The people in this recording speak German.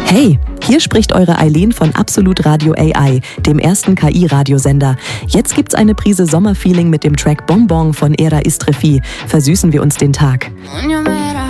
Hey, hier spricht eure Eileen von Absolut Radio AI, dem ersten KI-Radiosender. Jetzt gibt's eine Prise Sommerfeeling mit dem Track Bonbon von Era Istrefi. Versüßen wir uns den Tag.